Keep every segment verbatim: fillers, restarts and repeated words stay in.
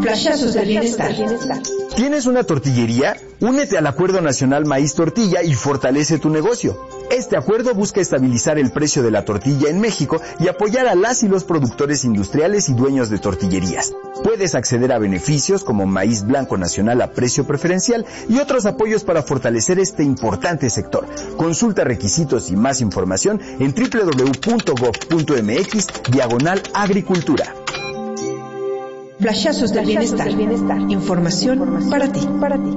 Flashazos del bienestar. ¿Tienes una tortillería? Únete al Acuerdo Nacional Maíz Tortilla y fortalece tu negocio. Este acuerdo busca estabilizar el precio de la tortilla en México y apoyar a las y los productores industriales y dueños de tortillerías. Puedes acceder a beneficios como maíz blanco nacional a precio preferencial y otros apoyos para fortalecer este importante sector. Consulta requisitos y más información en doble u doble u doble u punto gob punto mx diagonal agricultura. Flashazos del bienestar. Información para ti. Para ti.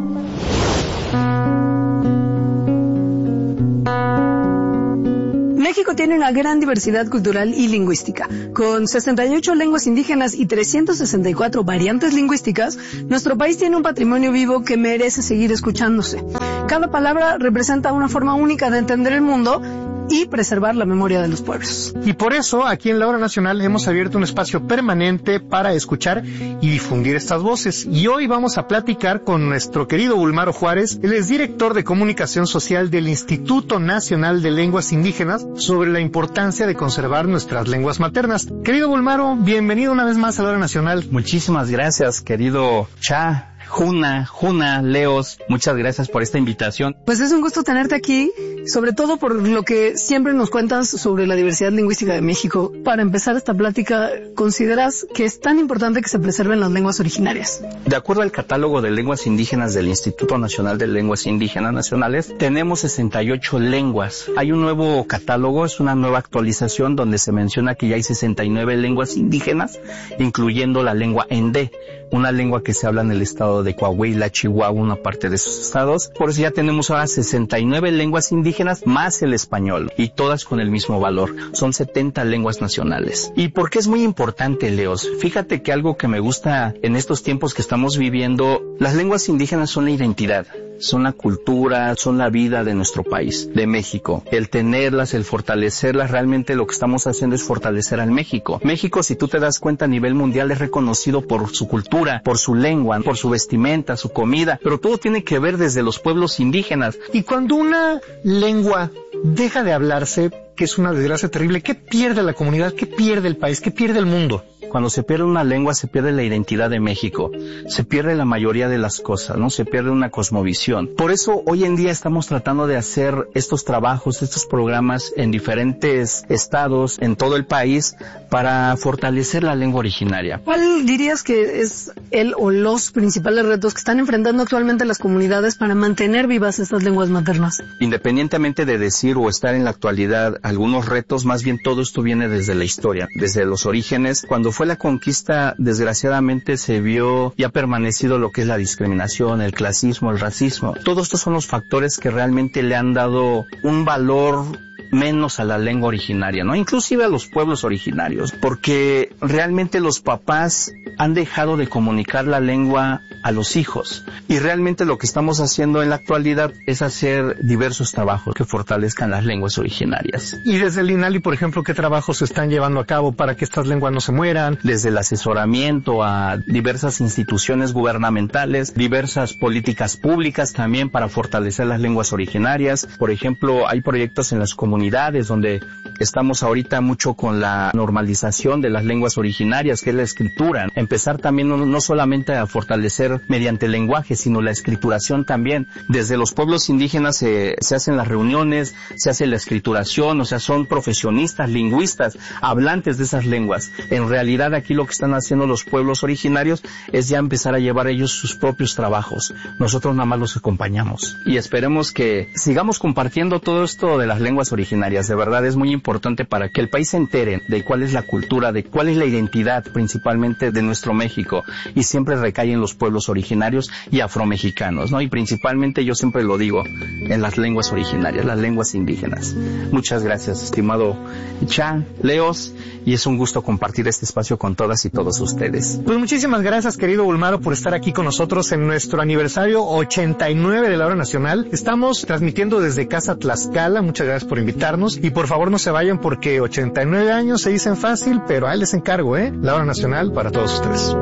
México tiene una gran diversidad cultural y lingüística. Con sesenta y ocho lenguas indígenas y trescientas sesenta y cuatro variantes lingüísticas, nuestro país tiene un patrimonio vivo que merece seguir escuchándose. Cada palabra representa una forma única de entender el mundo y preservar la memoria de los pueblos. Y por eso, aquí en La Hora Nacional hemos abierto un espacio permanente para escuchar y difundir estas voces. Y hoy vamos a platicar con nuestro querido Bulmaro Juárez. Él es director de Comunicación Social del Instituto Nacional de Lenguas Indígenas, sobre la importancia de conservar nuestras lenguas maternas. Querido Bulmaro, bienvenido una vez más a La Hora Nacional. Muchísimas gracias, querido Cha. Juna, Juna, Leos, muchas gracias por esta invitación. Pues es un gusto tenerte aquí, sobre todo por lo que siempre nos cuentas sobre la diversidad lingüística de México. Para empezar esta plática, ¿consideras que es tan importante que se preserven las lenguas originarias? De acuerdo al catálogo de lenguas indígenas del Instituto Nacional de Lenguas Indígenas Nacionales, tenemos sesenta y ocho lenguas. Hay un nuevo catálogo, es una nueva actualización donde se menciona que ya hay sesenta y nueve lenguas indígenas, incluyendo la lengua endé, una lengua que se habla en el estado de Coahuila, Chihuahua, una parte de esos estados. Por eso ya tenemos ahora sesenta y nueve lenguas indígenas más el español, y todas con el mismo valor. Son setenta lenguas nacionales. ¿Y por qué es muy importante, Leos? Fíjate que algo que me gusta en estos tiempos que estamos viviendo, las lenguas indígenas son la identidad, son la cultura, son la vida de nuestro país, de México. El tenerlas, el fortalecerlas, realmente lo que estamos haciendo es fortalecer al México. México, si tú te das cuenta, a nivel mundial es reconocido por su cultura, por su lengua, por su vestimenta, su comida, pero todo tiene que ver desde los pueblos indígenas. Y cuando una lengua deja de hablarse, que es una desgracia terrible, ¿qué pierde la comunidad? ¿Qué pierde el país? ¿Qué pierde el mundo? Cuando se pierde una lengua, se pierde la identidad de México, se pierde la mayoría de las cosas, ¿no? Se pierde una cosmovisión. Por eso, hoy en día estamos tratando de hacer estos trabajos, estos programas en diferentes estados, en todo el país, para fortalecer la lengua originaria. ¿Cuál dirías que es el o los principales retos que están enfrentando actualmente las comunidades para mantener vivas estas lenguas maternas? Independientemente de decir o estar en la actualidad algunos retos, más bien todo esto viene desde la historia, desde los orígenes. Cuando fue la conquista, desgraciadamente se vio y ha permanecido lo que es la discriminación, el clasismo, el racismo. Todos estos son los factores que realmente le han dado un valor menos a la lengua originaria, ¿no? Inclusive a los pueblos originarios, porque realmente los papás han dejado de comunicar la lengua a los hijos, y realmente lo que estamos haciendo en la actualidad es hacer diversos trabajos que fortalezcan las lenguas originarias. Y desde el INALI, por ejemplo, ¿qué trabajos se están llevando a cabo para que estas lenguas no se mueran? Desde el asesoramiento a diversas instituciones gubernamentales, diversas políticas públicas también para fortalecer las lenguas originarias. Por ejemplo, hay proyectos en las comunidades donde estamos ahorita mucho con la normalización de las lenguas originarias, que es la escritura. Empezar también no, no solamente a fortalecer mediante el lenguaje, sino la escrituración también. Desde los pueblos indígenas se, se hacen las reuniones, se hace la escrituración, o sea, son profesionistas, lingüistas, hablantes de esas lenguas. En realidad aquí lo que están haciendo los pueblos originarios es ya empezar a llevar ellos sus propios trabajos. Nosotros nada más los acompañamos. Y esperemos que sigamos compartiendo todo esto de las lenguas originarias. De verdad es muy importante para que el país se entere de cuál es la cultura, de cuál es la identidad principalmente de nuestro México, y siempre recae en los pueblos originarios y afromexicanos, ¿no? Y principalmente, yo siempre lo digo, en las lenguas originarias, las lenguas indígenas. Muchas gracias, estimado Chan, Leos, y es un gusto compartir este espacio con todas y todos ustedes. Pues muchísimas gracias, querido Bulmaro, por estar aquí con nosotros en nuestro aniversario ochenta y nueve de la Hora Nacional. Estamos transmitiendo desde Casa Tlaxcala. Muchas gracias por invitarnos, y por favor no se vayan, porque ochenta y nueve años se dicen fácil, pero ahí les encargo, ¿eh? La Hora Nacional para todos ustedes.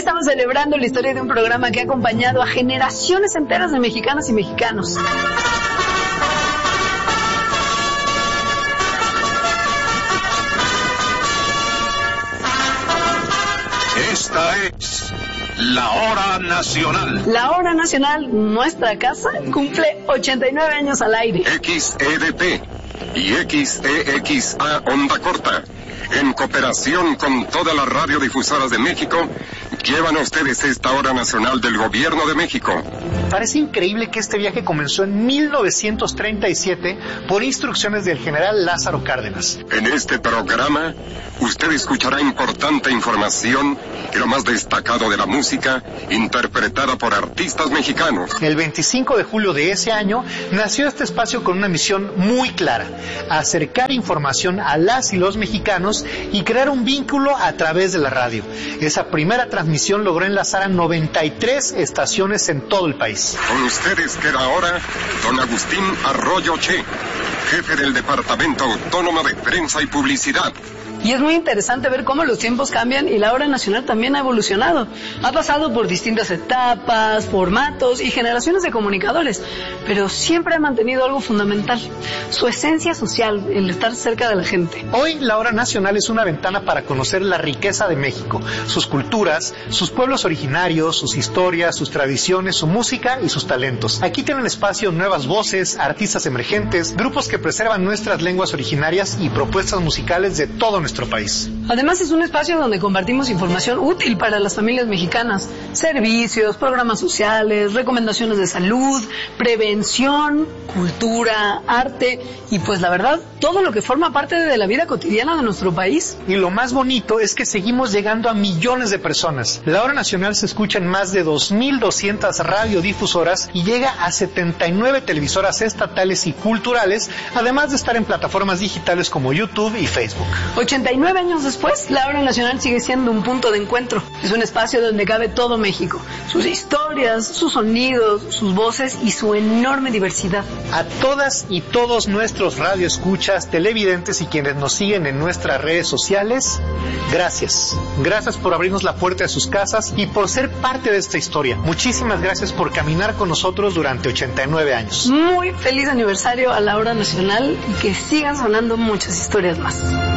estamos celebrando la historia de un programa que ha acompañado a generaciones enteras de mexicanas y mexicanos. Esta es la Hora Nacional. La Hora Nacional, nuestra casa, cumple ochenta y nueve años al aire. X E D P y X E X A Onda Corta, en cooperación con todas las radiodifusoras de México, llevan a ustedes esta Hora Nacional del Gobierno de México. Parece increíble que este viaje comenzó en mil novecientos treinta y siete por instrucciones del general Lázaro Cárdenas. En este programa, usted escuchará importante información y lo más destacado de la música interpretada por artistas mexicanos. El veinticinco de julio de ese año nació este espacio con una misión muy clara: acercar información a las y los mexicanos y crear un vínculo a través de la radio. Esa primera transmisión logró enlazar a noventa y tres estaciones en todo el país. Con ustedes queda ahora don Agustín Arroyo Che, jefe del Departamento Autónomo de Prensa y Publicidad. Y es muy interesante ver cómo los tiempos cambian y la Hora Nacional también ha evolucionado. Ha pasado por distintas etapas, formatos y generaciones de comunicadores, pero siempre ha mantenido algo fundamental: su esencia social, el estar cerca de la gente. Hoy la Hora Nacional es una ventana para conocer la riqueza de México, sus culturas, sus pueblos originarios, sus historias, sus tradiciones, su música y sus talentos. Aquí tienen espacio nuevas voces, artistas emergentes, grupos que preservan nuestras lenguas originarias y propuestas musicales de todo nuestro país. Además, es un espacio donde compartimos información útil para las familias mexicanas: servicios, programas sociales, recomendaciones de salud, prevención, cultura, arte y, pues la verdad, todo lo que forma parte de la vida cotidiana de nuestro país. Y lo más bonito es que seguimos llegando a millones de personas. La Hora Nacional se escucha en más de dos mil doscientas radiodifusoras y llega a setenta y nueve televisoras estatales y culturales, además de estar en plataformas digitales como YouTube y Facebook. ochenta y nueve años después, la Hora Nacional sigue siendo un punto de encuentro. Es un espacio donde cabe todo México: sus historias, sus sonidos, sus voces y su enorme diversidad. A todas y todos nuestros radioescuchas, televidentes y quienes nos siguen en nuestras redes sociales, gracias. Gracias por abrirnos la puerta de sus casas y por ser parte de esta historia. Muchísimas gracias por caminar con nosotros durante ochenta y nueve años. Muy feliz aniversario a la Hora Nacional y que sigan sonando muchas historias más.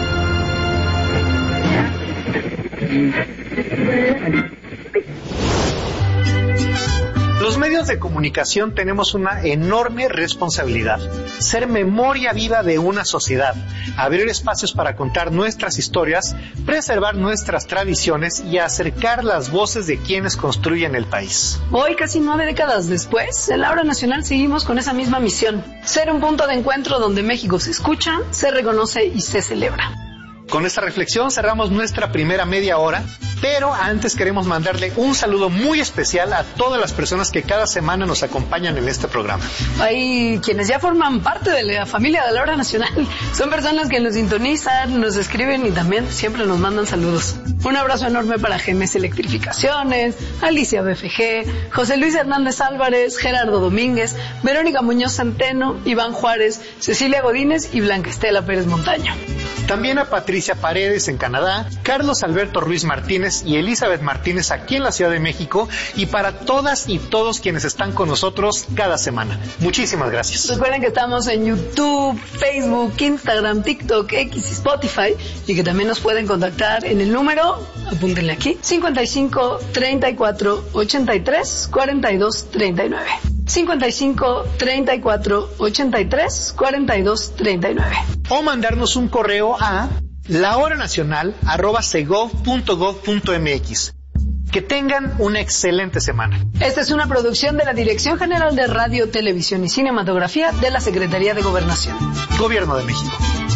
Los medios de comunicación tenemos una enorme responsabilidad: ser memoria viva de una sociedad, abrir espacios para contar nuestras historias, preservar nuestras tradiciones y acercar las voces de quienes construyen el país. Hoy, casi nueve décadas después, en la Hora Nacional seguimos con esa misma misión: ser un punto de encuentro donde México se escucha, se reconoce y se celebra. Con esta reflexión cerramos nuestra primera media hora, pero antes queremos mandarle un saludo muy especial a todas las personas que cada semana nos acompañan en este programa. Hay quienes ya forman parte de la familia de la Hora Nacional. Son personas que nos sintonizan, nos escriben y también siempre nos mandan saludos. Un abrazo enorme para G M S Electrificaciones, Alicia B F G, José Luis Hernández Álvarez, Gerardo Domínguez, Verónica Muñoz Centeno, Iván Juárez, Cecilia Godínez y Blanca Estela Pérez Montaño. También a Patricia Paredes en Canadá, Carlos Alberto Ruiz Martínez y Elizabeth Martínez aquí en la Ciudad de México, y para todas y todos quienes están con nosotros cada semana. Muchísimas gracias. Recuerden que estamos en YouTube, Facebook, Instagram, TikTok, X y Spotify, y que también nos pueden contactar en el número, apúntenle aquí, cincuenta y cinco, treinta y cuatro, ochenta y tres, cuarenta y dos, treinta y nueve. cincuenta y cinco, treinta y cuatro, ochenta y tres, cuarenta y dos, treinta y nueve. O mandarnos un correo a lahoranacional arroba segov punto gov punto mx. Que tengan una excelente semana. Esta es una producción de la Dirección General de Radio, Televisión y Cinematografía de la Secretaría de Gobernación. Gobierno de México.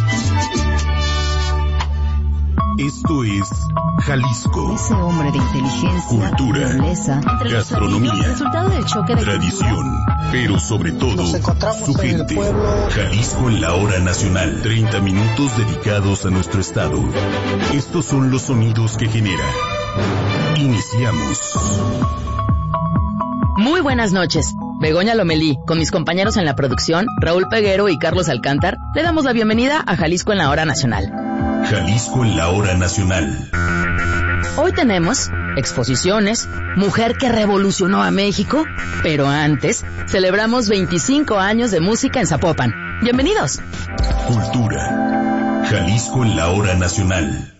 Esto es Jalisco. Ese hombre de inteligencia, cultura, nobleza, gastronomía, resultado del choque de tradición, cultura. Pero sobre todo, su gente. Jalisco en la Hora Nacional. treinta minutos dedicados a nuestro estado. Estos son los sonidos que genera. Iniciamos. Muy buenas noches. Begoña Lomelí, con mis compañeros en la producción, Raúl Peguero y Carlos Alcántar, le damos la bienvenida a Jalisco en la Hora Nacional. Jalisco en la Hora Nacional. Hoy tenemos exposiciones, mujer que revolucionó a México, pero antes celebramos veinticinco años de música en Zapopan. ¡Bienvenidos! Cultura. Jalisco en la hora nacional.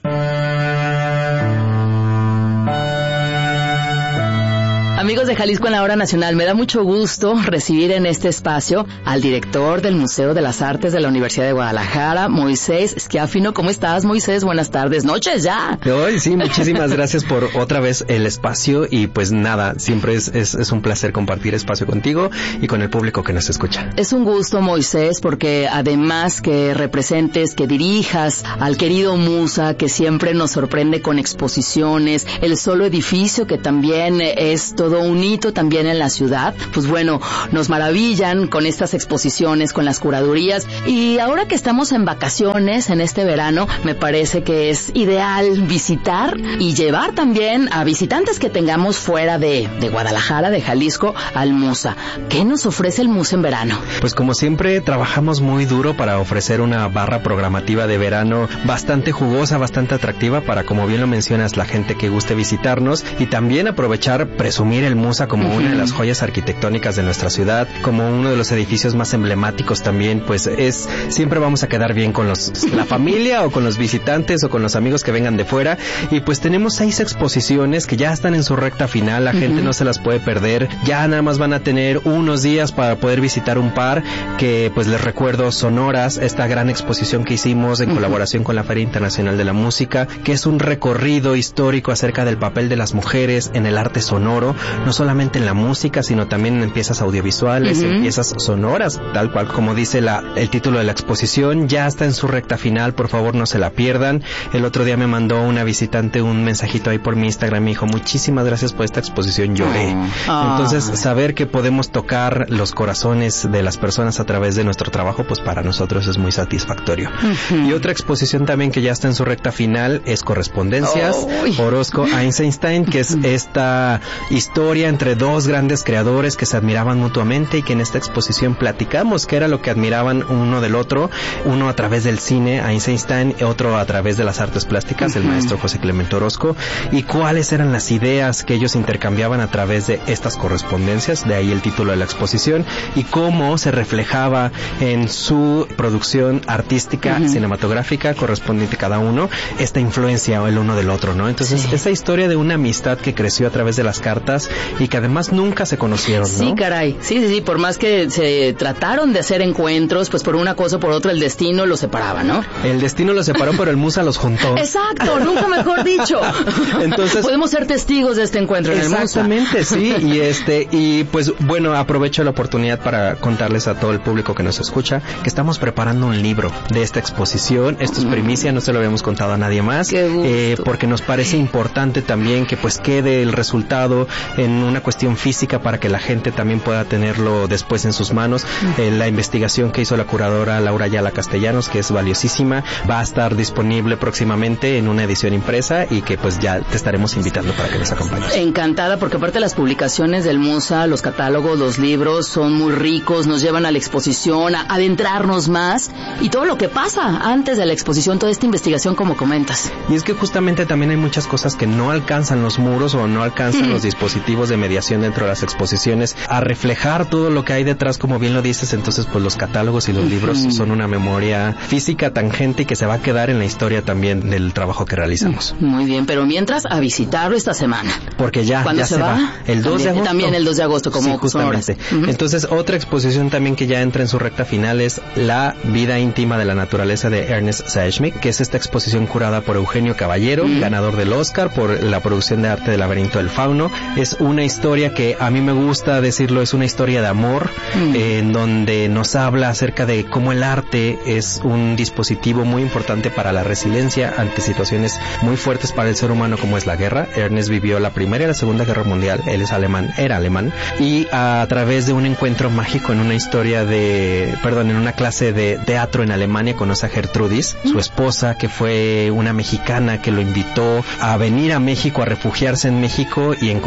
Amigos de Jalisco en la Hora Nacional, me da mucho gusto recibir en este espacio al director del Museo de las Artes de la Universidad de Guadalajara, Moisés Schiaffino. ¿Cómo estás, Moisés? Buenas tardes, noches ya. Hoy sí, muchísimas gracias por otra vez el espacio y pues nada, siempre es, es, es un placer compartir espacio contigo y con el público que nos escucha. Es un gusto, Moisés, porque además que representes, que dirijas al querido Musa, que siempre nos sorprende con exposiciones, el solo edificio que también es todo un hito también en la ciudad, pues bueno, nos maravillan con estas exposiciones, con las curadurías, y ahora que estamos en vacaciones en este verano, me parece que es ideal visitar y llevar también a visitantes que tengamos fuera de, de Guadalajara, de Jalisco, al Musa. ¿Qué nos ofrece el Musa en verano? Pues como siempre, trabajamos muy duro para ofrecer una barra programativa de verano bastante jugosa, bastante atractiva para, como bien lo mencionas, la gente que guste visitarnos, y también aprovechar, presumir el Musa como uh-huh. una de las joyas arquitectónicas de nuestra ciudad, como uno de los edificios más emblemáticos también. Pues es, siempre vamos a quedar bien con los, la familia o con los visitantes o con los amigos que vengan de fuera, y pues tenemos seis exposiciones que ya están en su recta final, la uh-huh. gente no se las puede perder, ya nada más van a tener unos días para poder visitar un par, que pues les recuerdo Sonoras, esta gran exposición que hicimos en uh-huh. colaboración con la Feria Internacional de la Música, que es un recorrido histórico acerca del papel de las mujeres en el arte sonoro, no solamente en la música, sino también en piezas audiovisuales, uh-huh. en piezas sonoras, tal cual como dice la, el título de la exposición. Ya está en su recta final, por favor no se la pierdan. El otro día me mandó una visitante un mensajito ahí por mi Instagram, me dijo, muchísimas gracias por esta exposición, lloré. Oh. Entonces, saber que podemos tocar los corazones de las personas a través de nuestro trabajo, pues para nosotros es muy satisfactorio. Uh-huh. Y otra exposición también que ya está en su recta final es Correspondencias, oh. Orozco Einstein, que es esta historia entre dos grandes creadores que se admiraban mutuamente y que en esta exposición platicamos qué era lo que admiraban uno del otro, uno a través del cine, Einstein, y otro a través de las artes plásticas, uh-huh. el maestro José Clemente Orozco, y cuáles eran las ideas que ellos intercambiaban a través de estas correspondencias, de ahí el título de la exposición, y cómo se reflejaba en su producción artística, uh-huh. cinematográfica, correspondiente cada uno, esta influencia el uno del otro, ¿no? Entonces, sí. esa historia de una amistad que creció a través de las cartas y que además nunca se conocieron, ¿no? Sí, caray. Sí, sí, sí. Por más que se trataron de hacer encuentros, pues por una cosa o por otra el destino los separaba, ¿no? El destino los separó, pero el Musa los juntó. Exacto, nunca mejor dicho. Entonces, podemos ser testigos de este encuentro en el Musa. Exactamente, sí. Y este, y pues bueno, aprovecho la oportunidad para contarles a todo el público que nos escucha que estamos preparando un libro de esta exposición. Esto es primicia, no se lo habíamos contado a nadie más. Qué gusto. Eh, porque nos parece importante también que pues quede el resultado en una cuestión física para que la gente también pueda tenerlo después en sus manos. Eh, la investigación que hizo la curadora Laura Ayala Castellanos, que es valiosísima, va a estar disponible próximamente en una edición impresa y que pues ya te estaremos invitando para que nos acompañes. Encantada, porque aparte las publicaciones del Musa, los catálogos, los libros son muy ricos, nos llevan a la exposición, a adentrarnos más y todo lo que pasa antes de la exposición, toda esta investigación como comentas. Y es que justamente también hay muchas cosas que no alcanzan los muros o no alcanzan mm. los dispositivos de mediación dentro de las exposiciones a reflejar todo lo que hay detrás, como bien lo dices. Entonces pues los catálogos y los uh-huh. libros son una memoria física tangente y que se va a quedar en la historia también del trabajo que realizamos. Muy bien, pero mientras a visitarlo esta semana. Porque ya, ¿Cuándo ya se, se va? va. El dos también, de agosto. También el dos de agosto, como sí, justamente. Uh-huh. Entonces otra exposición también que ya entra en su recta final es La vida íntima de la naturaleza de Ernest Saechmick, que es esta exposición curada por Eugenio Caballero, uh-huh. ganador del Oscar por la producción de arte del Laberinto del Fauno. Es una historia que a mí me gusta decirlo, es una historia de amor, uh-huh. eh, en donde nos habla acerca de cómo el arte es un dispositivo muy importante para la resiliencia ante situaciones muy fuertes para el ser humano, como es la guerra. Ernest vivió la Primera y la Segunda Guerra Mundial, él es alemán, era alemán, y a través de un encuentro mágico en una historia de, perdón, en una clase de teatro en Alemania, conoce a Gertrudis, su esposa, que fue una mexicana que lo invitó a venir a México, a refugiarse en México y encontrar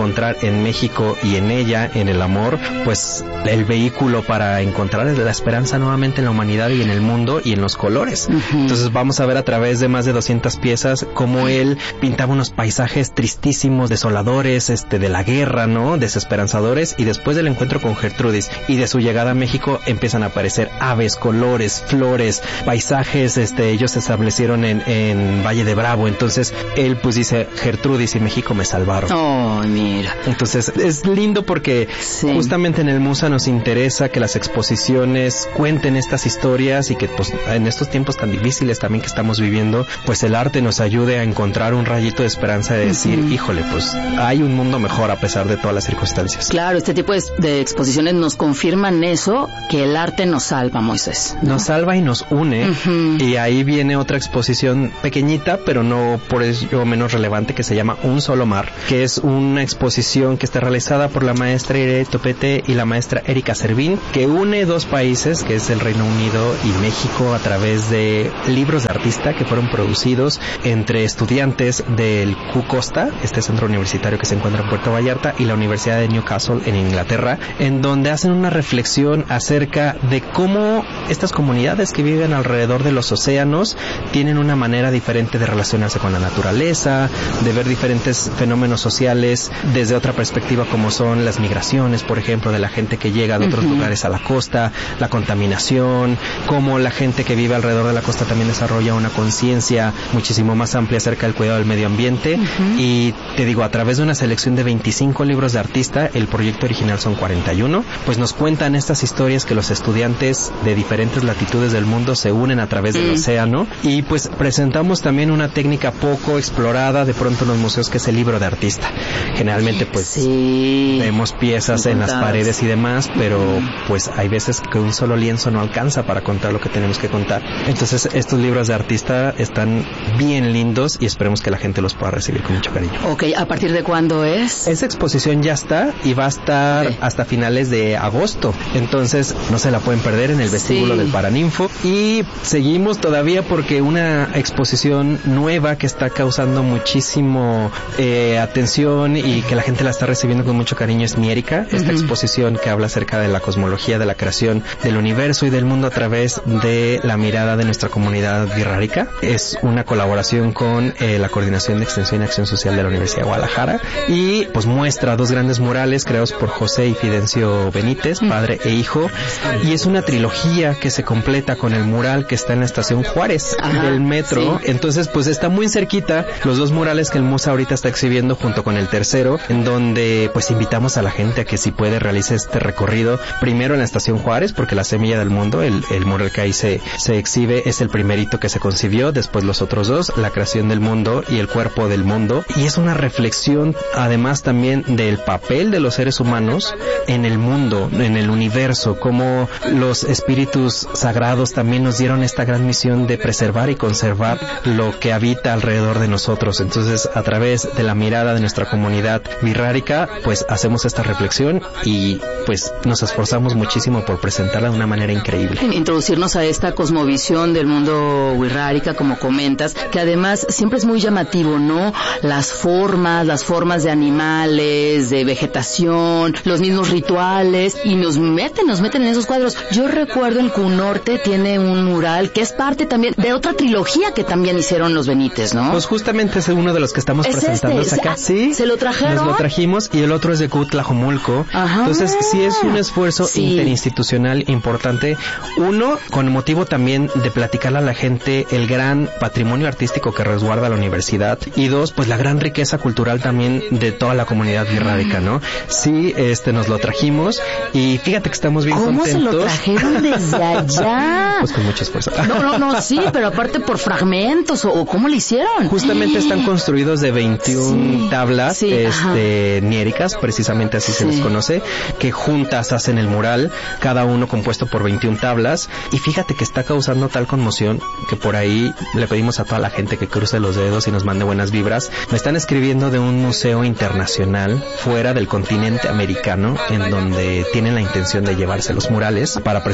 en México y en ella, en el amor, pues el vehículo para encontrar la esperanza nuevamente en la humanidad y en el mundo y en los colores. Uh-huh. Entonces vamos a ver a través de más de doscientas piezas cómo él pintaba unos paisajes tristísimos, desoladores, este, de la guerra, ¿no? Desesperanzadores, y después del encuentro con Gertrudis y de su llegada a México empiezan a aparecer aves, colores, flores, paisajes, este, ellos se establecieron en, en Valle de Bravo, entonces él pues dice, Gertrudis y México me salvaron. Oh, mira. Entonces es lindo porque sí, justamente en el Musa nos interesa que las exposiciones cuenten estas historias y que pues en estos tiempos tan difíciles también que estamos viviendo, pues el arte nos ayude a encontrar un rayito de esperanza de decir, uh-huh, híjole, pues hay un mundo mejor a pesar de todas las circunstancias. Claro, este tipo de, de exposiciones nos confirman eso, que el arte nos salva, Moisés, ¿no? Nos salva y nos une, uh-huh, y ahí viene otra exposición pequeñita, pero no por ello menos relevante, que se llama Un Solo Mar, que es una exposición que está realizada por la maestra Irene Topete y la maestra Erika Servín, que une dos países, que es el Reino Unido y México, a través de libros de artista que fueron producidos entre estudiantes del Q Costa, este centro universitario que se encuentra en Puerto Vallarta, y la Universidad de Newcastle en Inglaterra, en donde hacen una reflexión acerca de cómo estas comunidades que viven alrededor de los océanos tienen una manera diferente de relacionarse con la naturaleza, de ver diferentes fenómenos sociales desde otra perspectiva, como son las migraciones, por ejemplo, de la gente que llega de otros uh-huh. lugares a la costa, la contaminación, cómo la gente que vive alrededor de la costa también desarrolla una conciencia muchísimo más amplia acerca del cuidado del medio ambiente. Uh-huh. Y te digo, a través de una selección de veinticinco libros de artista, el proyecto original son cuarenta y uno, pues nos cuentan estas historias que los estudiantes de diferentes latitudes del mundo se unen a través del uh-huh. océano, y pues presentamos también una técnica poco explorada de pronto en los museos, que es el libro de artista. Generalmente pues sí, vemos piezas en las paredes y demás, pero pues hay veces que un solo lienzo no alcanza para contar lo que tenemos que contar. Entonces estos libros de artista están bien lindos y esperemos que la gente los pueda recibir con mucho cariño. Ok, ¿a partir de cuándo es? Esa exposición ya está y va a estar okay. hasta finales de agosto, entonces no se la pueden perder en el vestíbulo sí. del Paraninfo. Y seguimos todavía porque una exposición nueva que está causando muchísimo eh, atención y que la gente la está recibiendo con mucho cariño es Miérica, esta uh-huh. exposición que habla acerca de la cosmología, de la creación del universo y del mundo a través de la mirada de nuestra comunidad birrárica. Es una colaboración con eh, la Coordinación de Extensión y Acción Social de la Universidad de Guadalajara, y pues muestra dos grandes murales creados por José y Fidencio Benítez, padre e hijo, y es una trilogía que se completa con el mural que está en la estación Juárez Ajá, del metro. Sí. Entonces pues está muy cerquita los dos murales que el Musa ahorita está exhibiendo junto con el tercero, en donde pues invitamos a la gente a que si puede realice este recorrido primero en la estación Juárez, porque la semilla del mundo, el, el mural que ahí se, se exhibe es el primerito que se concibió, después los otros dos, la creación del mundo y el cuerpo del mundo, y es una reflexión además también del papel de los seres humanos en el mundo, en el universo, cómo los espíritus sagrados también nos dieron esta gran misión de preservar y conservar lo que habita alrededor de nosotros. Entonces a través de la mirada de nuestra comunidad birrárica pues hacemos esta reflexión y pues nos esforzamos muchísimo por presentarla de una manera increíble. Introducirnos a esta cosmovisión del mundo birrárica, como comentas, que además siempre es muy llamativo, ¿no? Las formas, las formas de animales, de vegetación, los mismos rituales, y nos meten, nos meten en esos cuadros. Yo recuerdo en Q Norte tiene un mural que es parte también de otra trilogía que también hicieron los Benítez, ¿no? Pues justamente es uno de los que estamos ¿Es presentando este? acá. Sí, ¿se lo trajeron? Nos lo trajimos, y el otro es de Q Tlajomulco. Ajá. Entonces sí es un esfuerzo sí. interinstitucional importante. Uno, con motivo también de platicarle a la gente el gran patrimonio artístico que resguarda la universidad, y dos, pues la gran riqueza cultural también de toda la comunidad birrárica, ¿no? Sí, este nos lo trajimos, y fíjate que estamos bien ¿Cómo contentos. ¿Cómo se lo trajeron desde allá? Pues con mucho esfuerzo. No, no, no, sí, pero aparte por fragmentos, o, o ¿cómo lo hicieron? Justamente están construidos de veintiuna sí, tablas sí, este, niéricas, precisamente así sí. se les conoce, que juntas hacen el mural, cada uno compuesto por veintiuna tablas, y fíjate que está causando tal conmoción que por ahí le pedimos a toda la gente que cruce los dedos y nos mande buenas vibras. Me están escribiendo de un museo internacional fuera del continente americano, en donde tienen la intención de llevarse los murales para presentarlos.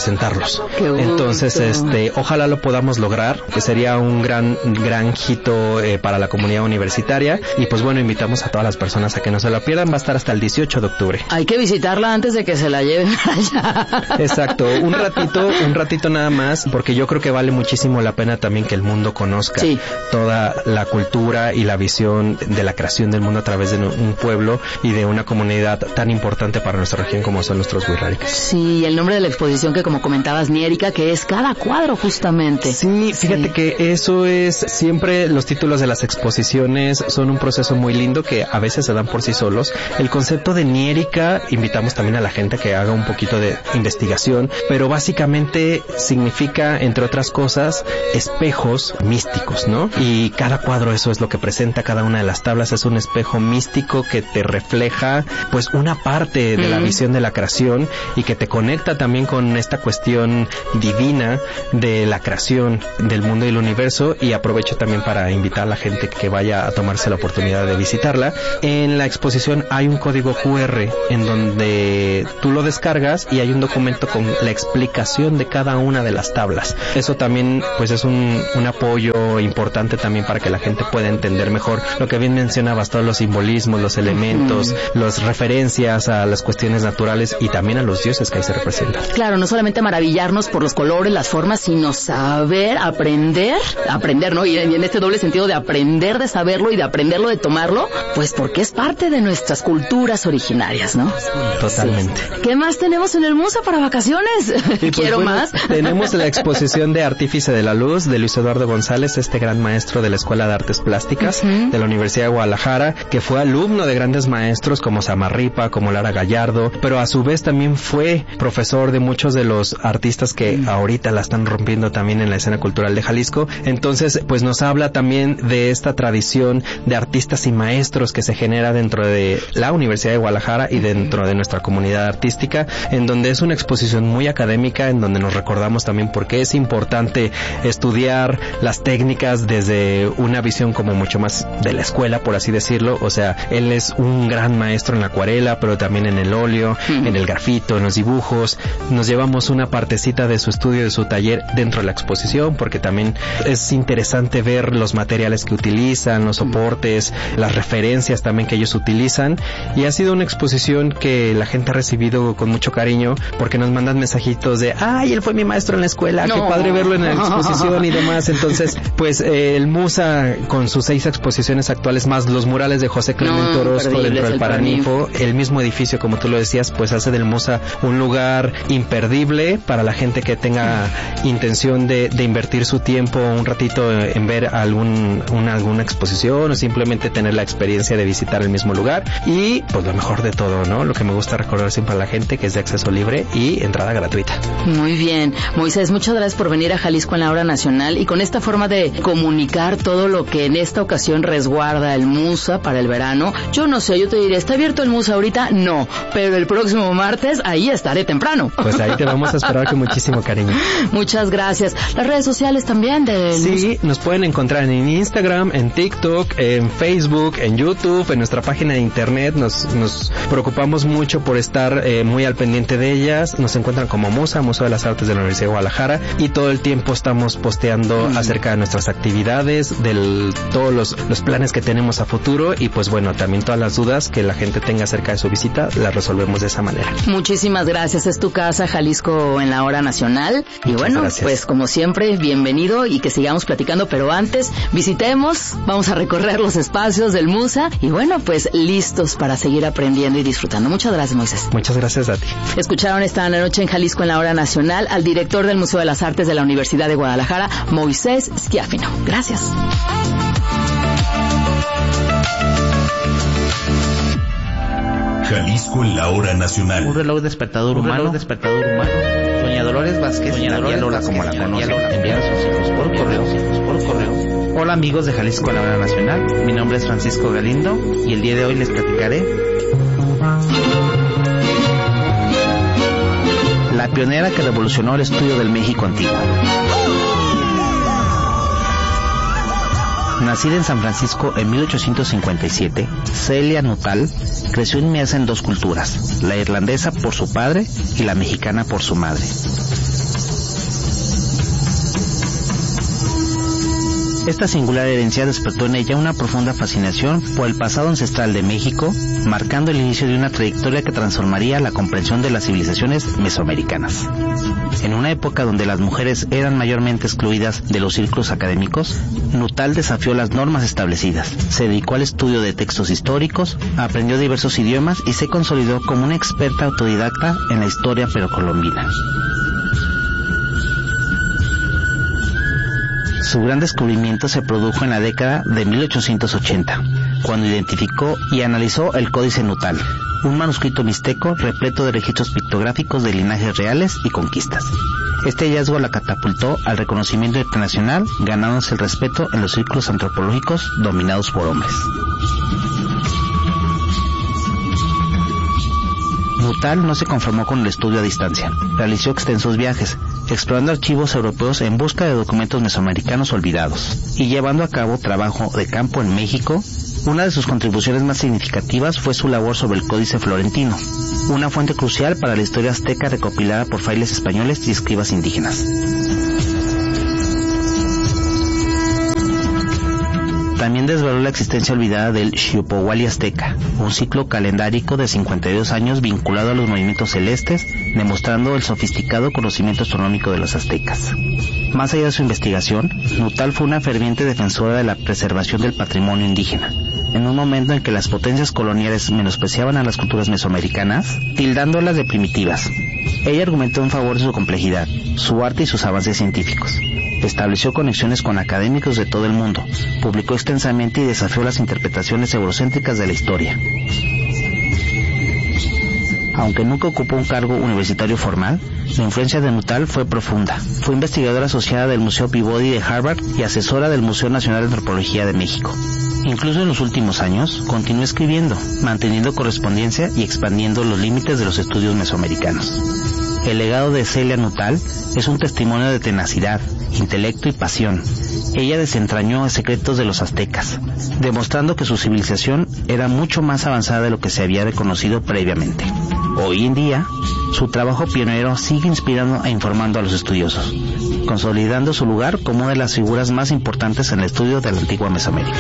nosotros. Entonces, este, ojalá lo podamos lograr, que sería un gran, gran hito eh, para la comunidad universitaria. Y pues bueno, invitamos a todas las personas a que no se lo pierdan. Va a estar hasta el dieciocho de octubre. Hay que visitarla antes de que se la lleven allá. Exacto, un ratito, un ratito nada más, porque yo creo que vale muchísimo la pena también que el mundo conozca sí. toda la cultura y la visión de la creación del mundo a través de un pueblo y de una comunidad tan importante para nuestra región como son nuestros wixárikas. Sí, el nombre de la exposición que como comentabas, Niérica, que es cada cuadro justamente. Sí, fíjate sí. que eso es, siempre los títulos de las exposiciones son un proceso muy lindo que a veces se dan por sí solos. El concepto de Niérica, invitamos también a la gente que haga un poquito de investigación, pero básicamente significa, entre otras cosas, espejos místicos, ¿no? Y cada cuadro eso es lo que presenta, cada una de las tablas es un espejo místico que te refleja pues una parte de mm. la visión de la creación y que te conecta también con esta cuestión divina de la creación del mundo y el universo. Y aprovecho también para invitar a la gente que vaya a tomarse la oportunidad de visitarla. En la exposición hay un código cu erre en donde tú lo descargas y hay un documento con la explicación de cada una de las tablas. Eso también pues es un, un apoyo importante también para que la gente pueda entender mejor lo que bien mencionabas, todos los simbolismos, los elementos, mm. las referencias a las cuestiones naturales y también a los dioses que ahí se representan. Claro, no solamente maravillarnos por los colores, las formas, sino saber, aprender, aprender, ¿no? Y en este doble sentido de aprender de saberlo y de aprenderlo de tomarlo, pues porque es parte de nuestras culturas originarias, ¿no? Totalmente. Sí. ¿Qué más tenemos en el Musa para vacaciones? Pues Quiero bueno, más. Tenemos la exposición de Artífice de la Luz de Luis Eduardo González, este gran maestro de la Escuela de Artes Plásticas uh-huh. de la Universidad de Guadalajara, que fue alumno de grandes maestros como Samarripa, como Lara Gallardo, pero a su vez también fue profesor de muchos de los artistas que uh-huh. ahorita la están rompiendo también en la escena cultural de Jalisco. Entonces, pues nos habla también de esta tradición de artistas y maestros que se genera dentro de la Universidad de Guadalajara y dentro de nuestra comunidad artística, en donde es una exposición muy académica, en donde nos recordamos también por qué es importante estudiar las técnicas desde una visión como mucho más de la escuela, por así decirlo. O sea, él es un gran maestro en la acuarela, pero también en el óleo, mm. en el grafito, en los dibujos. Nos llevamos una partecita de su estudio, de su taller dentro de la exposición, porque también es interesante ver los materiales que utilizan, los soportes, las referencias también que ellos utilizan. Y ha sido una exposición que la gente ha recibido con mucho cariño, porque nos mandan mensajitos de, ay, él fue mi maestro en la escuela, no. qué padre verlo en la exposición y demás. Entonces, pues eh, el Musa, con sus seis exposiciones actuales, más los murales de José Clemente no, Orozco dentro del Paraninfo, el mismo edificio, como tú lo decías, pues hace del Musa un lugar imperdible para la gente que tenga intención de, de invertir su tiempo un ratito en ver algún una, alguna exposición o simplemente tener la experiencia de visitar el mismo lugar. Y pues lo mejor de todo, ¿no? Lo que me gusta recordar siempre a la gente, que es de acceso libre y entrada gratuita. Muy bien. Moisés, muchas gracias por venir a Jalisco en la Hora Nacional y con esta forma de comunicar todo lo que en esta ocasión resguarda el Musa para el verano. Yo no sé, yo te diré, ¿está abierto el Musa ahorita? No, pero el próximo martes ahí estaré temprano. Pues ahí te vamos a esperar con muchísimo cariño. Muchas gracias. Las redes sociales también del Sí, Musa. Nos pueden encontrar en Instagram, en TikTok, en Facebook, en YouTube, en nuestra página de internet. Nos, nos preocupamos mucho por estar eh, muy al pendiente de ellas. Nos encuentran como Musa, Museo de las Artes de la Universidad de Guadalajara, y todo el tiempo estamos posteando mm. acerca de nuestras actividades, de todos los, los planes que tenemos a futuro, y pues bueno, también todas las dudas que la gente tenga acerca de su visita, las resolvemos de esa manera. Muchísimas gracias. Es tu casa, Jalisco en la Hora Nacional. Y Muchas bueno, gracias. Pues como siempre, bienvenido y que sigamos platicando, pero antes visitemos, vamos a recorrer los espacios del Musa y bueno, pues listos para seguir aprendiendo y disfrutando. Muchas gracias, Moisés. Muchas gracias a ti. Escucharon esta noche en Jalisco en la Hora Nacional al director del Museo de las Artes de la Universidad de Guadalajara, Moisés Schiaffino. Gracias. Jalisco en la Hora Nacional. Un reloj despertador humano. Un reloj despertador humano. Doña Dolores Vázquez, Doña Dolores Lola, como la conocen, envía a sus hijos por correo, por correo. Hola amigos de Jalisco en la Hora Nacional. Mi nombre es Francisco Galindo y el día de hoy les platicaré la pionera que revolucionó el estudio del México antiguo. Nacida en San Francisco en mil ochocientos cincuenta y siete, Celia Nuttall creció inmersa en dos culturas, la irlandesa por su padre y la mexicana por su madre. Esta singular herencia despertó en ella una profunda fascinación por el pasado ancestral de México, marcando el inicio de una trayectoria que transformaría la comprensión de las civilizaciones mesoamericanas. En una época donde las mujeres eran mayormente excluidas de los círculos académicos, Nuttall desafió las normas establecidas, se dedicó al estudio de textos históricos, aprendió diversos idiomas y se consolidó como una experta autodidacta en la historia precolombina. Su gran descubrimiento se produjo en la década de mil ochocientos ochenta, cuando identificó y analizó el Códice Nuttall, un manuscrito mixteco repleto de registros pictográficos de linajes reales y conquistas. Este hallazgo la catapultó al reconocimiento internacional, ganándose el respeto en los círculos antropológicos dominados por hombres. Nuttall no se conformó con el estudio a distancia. Realizó extensos viajes, explorando archivos europeos en busca de documentos mesoamericanos olvidados y llevando a cabo trabajo de campo en México. Una de sus contribuciones más significativas fue su labor sobre el Códice Florentino, una fuente crucial para la historia azteca recopilada por frailes españoles y escribas indígenas. También desveló la existencia olvidada del Xiuhpohualli azteca, un ciclo calendárico de cincuenta y dos años vinculado a los movimientos celestes, demostrando el sofisticado conocimiento astronómico de los aztecas. Más allá de su investigación, Nuttall fue una ferviente defensora de la preservación del patrimonio indígena, en un momento en que las potencias coloniales menospreciaban a las culturas mesoamericanas, tildándolas de primitivas. Ella argumentó en favor de su complejidad, su arte y sus avances científicos. Estableció conexiones con académicos de todo el mundo, publicó extensamente y desafió las interpretaciones eurocéntricas de la historia. Aunque nunca ocupó un cargo universitario formal, la influencia de Nuttall fue profunda. Fue investigadora asociada del Museo Peabody de Harvard y asesora del Museo Nacional de Antropología de México. Incluso en los últimos años, continuó escribiendo, manteniendo correspondencia y expandiendo los límites de los estudios mesoamericanos. El legado de Celia Nuttall es un testimonio de tenacidad, intelecto y pasión. Ella desentrañó secretos de los aztecas, demostrando que su civilización era mucho más avanzada de lo que se había reconocido previamente. Hoy en día, su trabajo pionero sigue inspirando e informando a los estudiosos, consolidando su lugar como una de las figuras más importantes en el estudio de la antigua Mesoamérica.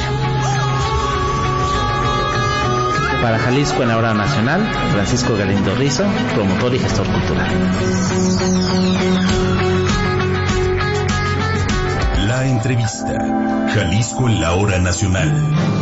Para Jalisco en la Hora Nacional, Francisco Galindo Rizo, promotor y gestor cultural. La entrevista. Jalisco en la Hora Nacional.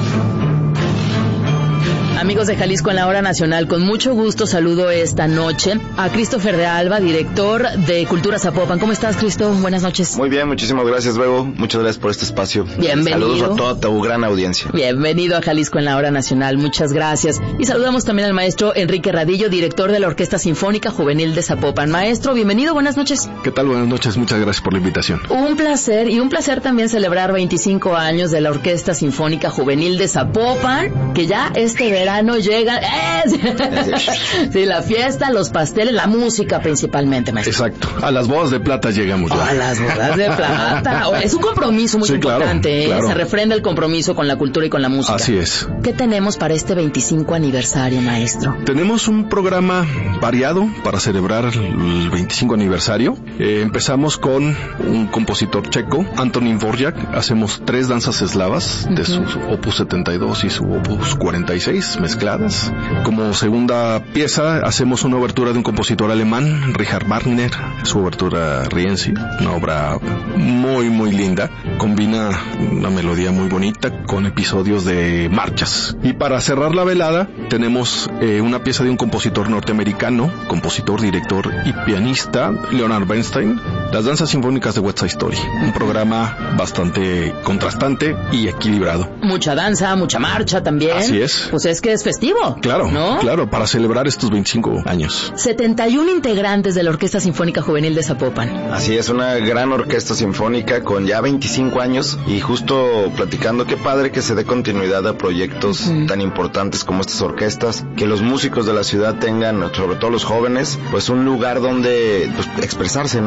Amigos de Jalisco en la Hora Nacional, con mucho gusto saludo esta noche a Christopher de Alba, director de Cultura Zapopan. ¿Cómo estás, Cristo? Buenas noches. Muy bien, muchísimas gracias, Bebo. Muchas gracias por este espacio. Bienvenido. Saludos a toda tu gran audiencia. Bienvenido a Jalisco en la Hora Nacional. Muchas gracias. Y saludamos también al maestro Enrique Radillo, director de la Orquesta Sinfónica Juvenil de Zapopan. Maestro, bienvenido, buenas noches. ¿Qué tal? Buenas noches, muchas gracias por la invitación. Un placer, y un placer también celebrar veinticinco años de la Orquesta Sinfónica Juvenil de Zapopan, que ya este verano llega... Sí, la fiesta, los pasteles, la música principalmente, maestro. Exacto. A las bodas de plata llegamos ya. A las bodas de plata. Es un compromiso muy sí, importante, claro, ¿eh? Claro. Se refrenda el compromiso con la cultura y con la música. Así es. ¿Qué tenemos para este veinticinco aniversario, maestro? Tenemos un programa variado para celebrar el veinticinco aniversario. Eh, empezamos con un compositor checo, Antonín Dvořák. Hacemos tres danzas eslavas de uh-huh. su opus setenta y dos y su opus cuarenta y seis mezcladas. Como segunda pieza hacemos una obertura de un compositor alemán, Richard Wagner, su obertura Rienzi, una obra muy muy linda, combina una melodía muy bonita con episodios de marchas. Y para cerrar la velada tenemos eh, una pieza de un compositor norteamericano, compositor, director y pianista, Leonard Bernstein, las danzas sinfónicas de West Side Story, un programa bastante contrastante y equilibrado. Mucha danza, mucha marcha también. Así es. Pues es que es festivo. Claro, ¿no? Claro, para celebrar estos veinticinco años. setenta y uno integrantes de la Orquesta Sinfónica Juvenil de Zapopan. Así es, una gran orquesta sinfónica con ya veinticinco años y justo platicando, qué padre que se dé continuidad a proyectos uh-huh. tan importantes como estas orquestas, que los músicos de la ciudad tengan, sobre todo los jóvenes, pues un lugar donde pues, expresarse, ¿no? Uh-huh. Y también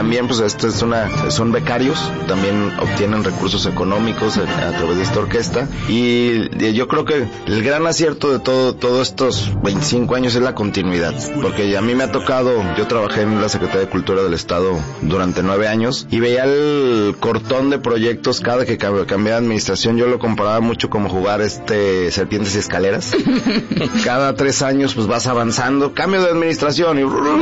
también pues este es una, son becarios, también obtienen recursos económicos a, a través de esta orquesta, y yo creo que el gran acierto de todo, todos estos veinticinco años es la continuidad, porque a mí me ha tocado, yo trabajé en la Secretaría de Cultura del Estado durante nueve años y veía el cortón de proyectos cada que cambiaba de administración. Yo lo comparaba mucho como jugar este serpientes y escaleras. Cada tres años pues vas avanzando, cambio de administración y,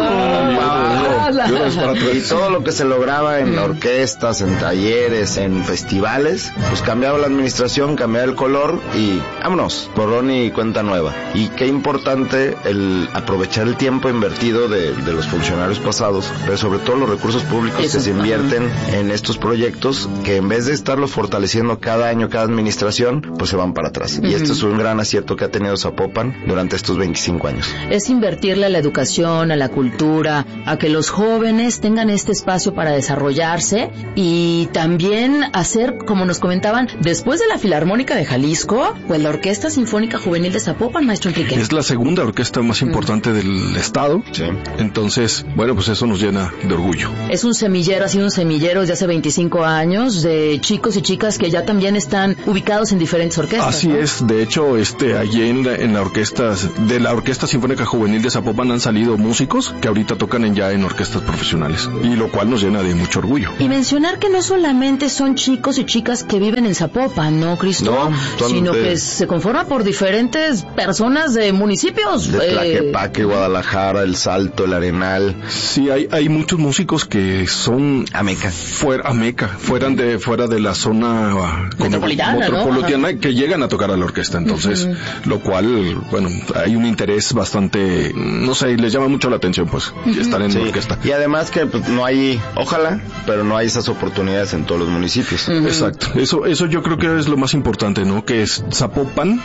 y todo lo que se lograba en orquestas, en talleres, en festivales, pues cambiaba la administración, cambiaba el color y vámonos, borrón y cuenta nueva. Y qué importante el aprovechar el tiempo invertido de, de los funcionarios pasados, pero sobre todo los recursos públicos Eso, que se invierten ajá. en estos proyectos, que en vez de estarlos fortaleciendo cada año, cada administración, pues se van para atrás. Uh-huh. Y este es un gran acierto que ha tenido Zapopan durante estos veinticinco años. Es invertirle a la educación, a la cultura, a que los jóvenes tengan este espacio para desarrollarse y también hacer, como nos comentaban, después de la Filarmónica de Jalisco, pues la Orquesta Sinfónica Juvenil de Zapopan, maestro Enrique. Es la segunda orquesta más importante uh-huh. del estado. Sí. Entonces, bueno, pues eso nos llena de orgullo. Es un semillero, ha sido un semillero desde hace veinticinco años de chicos y chicas que ya también están ubicados en diferentes orquestas. Así ¿no? es, de hecho, este, allí en la, en la orquesta, de la Orquesta Sinfónica Juvenil de Zapopan han salido músicos que ahorita tocan en, ya en orquestas profesionales, y lo cual nos llena de mucho orgullo. Y mencionar que no solamente son chicos y chicas que viven en Zapopan, ¿no, Cristo? No, sino de, que se conforma por diferentes personas de municipios. De Tlaquepaque, eh, Guadalajara, El Salto, El Arenal. Sí, hay, hay muchos músicos que son Ameca. Fuera, Ameca, fueran de, fuera de la zona uh, metropolitana, metropolitana ¿no? que llegan a tocar a la orquesta. Entonces, uh-huh. lo cual, bueno, hay un interés bastante, no sé, les llama mucho la atención, pues, uh-huh. estar en sí. la orquesta. Y además que pues, no hay, ojalá, pero no hay esas oportunidades en todos los municipios. Uh-huh. Exacto. Eso, eso yo creo que es lo más importante, ¿no? Que es Zapopan